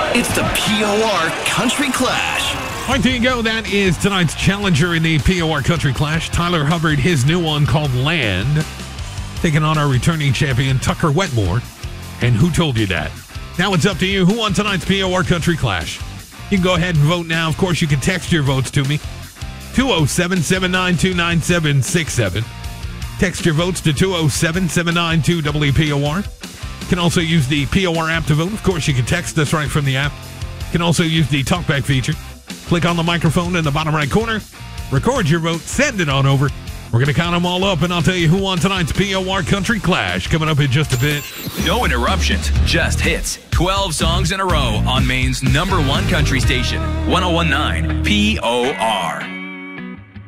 It's the POR Country Clash. All right, there you go. That is tonight's challenger in the POR Country Clash. Tyler Hubbard, his new one called Land, taking on our returning champion, Tucker Wetmore. And Who Told You That? Now it's up to you. Who won tonight's POR Country Clash? You can go ahead and vote now. Of course, you can text your votes to me. 207-792-9767. Text your votes to 207-792-WPOR. You can also use the POR app to vote. Of course, you can text us right from the app. You can also use the talkback feature. Click on the microphone in the bottom right corner. Record your vote. Send it on over. We're going to count them all up, and I'll tell you who won tonight's POR Country Clash coming up in just a bit. No interruptions, just hits. 12 songs in a row on Maine's #1 country station, 1019 POR.